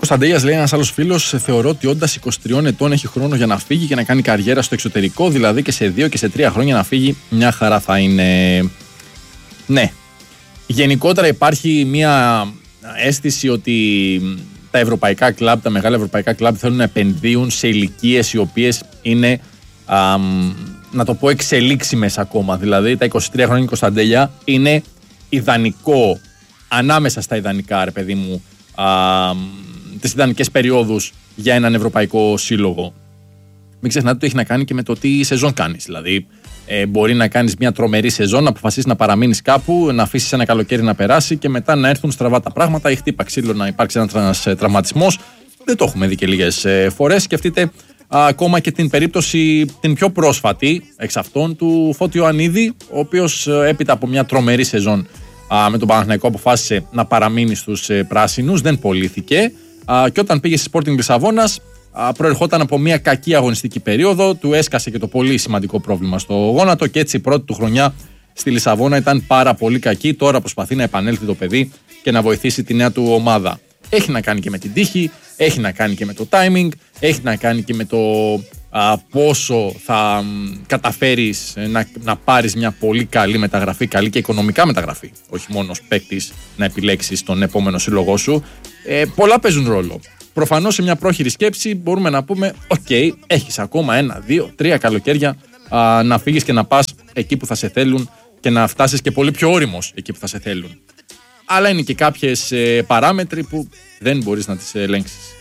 Κωνσταντέγιας, λέει ένας άλλος φίλος, θεωρώ ότι όντας 23 ετών έχει χρόνο για να φύγει και να κάνει καριέρα στο εξωτερικό, δηλαδή και σε 2 και σε 3 χρόνια να φύγει, μια χαρά θα είναι. Ναι. Γενικότερα υπάρχει μια αίσθηση ότι τα ευρωπαϊκά κλαμπ, τα μεγάλα ευρωπαϊκά κλαμπ θέλουν να επενδύουν σε ηλικίες οι οποίες είναι, να το πω, εξελίξιμες ακόμα. Δηλαδή τα 23 χρόνια Κωνσταντέλια είναι ιδανικό, ανάμεσα στα ιδανικά, ρε παιδί μου, τις ιδανικές περιόδους για έναν ευρωπαϊκό σύλλογο. Μην ξεχνάτε ότι έχει να κάνει και με το τι σεζόν κάνεις. Δηλαδή, μπορεί να κάνεις μια τρομερή σεζόν, να αποφασίσεις να παραμείνεις κάπου, να αφήσεις ένα καλοκαίρι να περάσει και μετά να έρθουν στραβά τα πράγματα ή χτύπα ξύλο να υπάρξει ένας τραυματισμός. Δεν το έχουμε δει και λίγες φορές. Σκεφτείτε ακόμα και την περίπτωση την πιο πρόσφατη εξ αυτών του Φώτη Ιωαννίδη, ο οποίος έπειτα από μια τρομερή σεζόν με τον Παναθηναϊκό αποφάσισε να παραμείνει στους πράσινους, δεν πωλήθηκε και όταν πήγε στη Sporting Λισαβόνας προερχόταν από μια κακή αγωνιστική περίοδο, του έσκασε και το πολύ σημαντικό πρόβλημα στο γόνατο και έτσι η πρώτη του χρονιά στη Λισαβόνα ήταν πάρα πολύ κακή. Τώρα προσπαθεί να επανέλθει το παιδί και να βοηθήσει τη νέα του ομάδα. Έχει να κάνει και με την τύχη, έχει να κάνει και με το timing, έχει να κάνει και με το πόσο θα καταφέρεις να πάρεις μια πολύ καλή μεταγραφή, καλή και οικονομικά μεταγραφή, όχι μόνο ως παίκτης να επιλέξεις τον επόμενο σύλλογό σου. Πολλά παίζουν ρόλο. Προφανώς σε μια πρόχειρη σκέψη μπορούμε να πούμε «ΟΚ, έχεις ακόμα 1, 2, 3 καλοκαίρια να φύγεις και να πας εκεί που θα σε θέλουν και να φτάσεις και πολύ πιο όριμος εκεί που θα σε θέλουν». Αλλά είναι και κάποιες παράμετροι που δεν μπορείς να τις ελέγξεις.